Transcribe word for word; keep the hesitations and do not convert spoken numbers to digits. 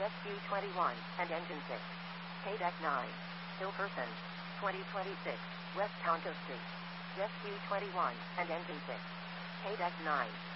Rescue twenty-one, and Engine six. K-Deck nine. Hilperson. twenty twenty-six, West Tonto Street. Rescue twenty-one, and Engine six. K-Deck nine.